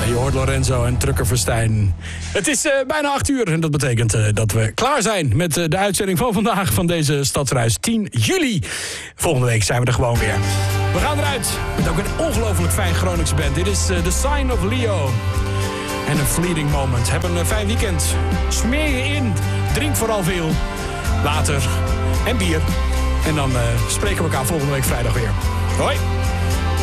je hoort Lorenzo en Trucker Verstijn. Het is bijna 8:00 en dat betekent dat we klaar zijn met de uitzending van vandaag van deze Stadsreis 10 juli. Volgende week zijn we er gewoon weer. We gaan eruit met ook een ongelooflijk fijn Groningse band. Dit is The Sign of Leo. En een fleeting moment. Heb een fijn weekend. Smeer je in. Drink vooral veel. Water en bier. En dan spreken we elkaar volgende week vrijdag weer. Hoi!